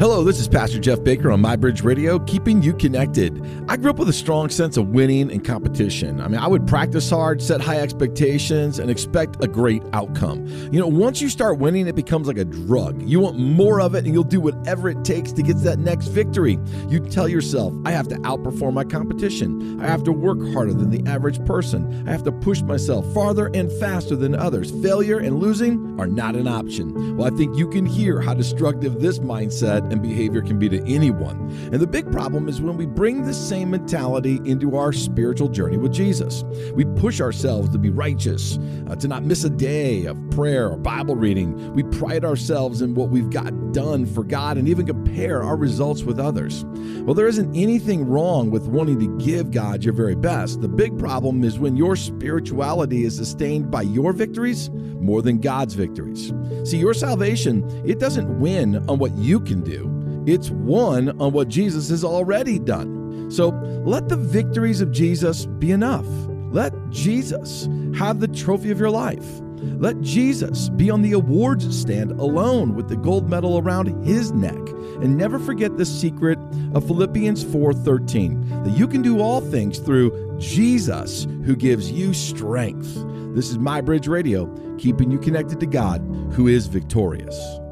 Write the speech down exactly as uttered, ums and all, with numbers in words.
Hello, this is Pastor Jeff Baker on MyBridge Radio, keeping you connected. I grew up with a strong sense of winning and competition. I mean, I would practice hard, set high expectations, and expect a great outcome. You know, once you start winning, it becomes like a drug. You want more of it, and you'll do whatever it takes to get to that next victory. You tell yourself, I have to outperform my competition. I have to work harder than the average person. I have to push myself farther and faster than others. Failure and losing are not an option. Well, I think you can hear how destructive this mindset and behavior can be to anyone. And the big problem is when we bring the same mentality into our spiritual journey with Jesus. We push ourselves to be righteous, uh, to not miss a day of prayer or Bible reading. We pride ourselves in what we've got done for God and even compare our results with others. Well, there isn't anything wrong with wanting to give God your very best. The big problem is when your spirituality is sustained by your victories more than God's victories. See, your salvation, it doesn't win on what you can do. It's won on what Jesus has already done. So let the victories of Jesus be enough. Let Jesus have the trophy of your life. Let Jesus be on the awards stand alone with the gold medal around his neck. And never forget the secret of Philippians four thirteen, that you can do all things through Jesus who gives you strength. This is MyBridge Radio, keeping you connected to God, who is victorious.